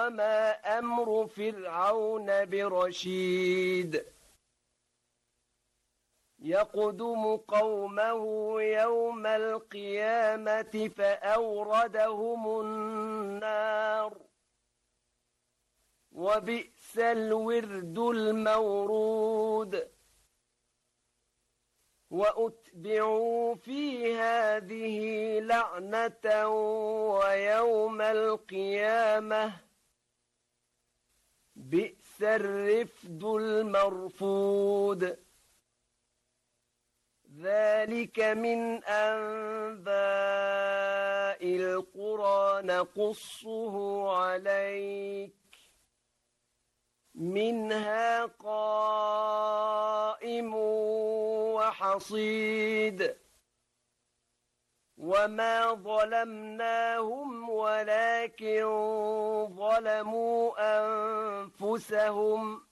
وما أمر فرعون برشيد يقدم قومه يوم القيامة فأوردهم النار وبئس الورد المورود وأتبعوا في هذه لعنة ويوم القيامة بئس الرفد المرفود ذلك من أنباء القرى نقصه عليك منها قائم وحصيد وما ظلمناهم ولكن ظلموا أنفسهم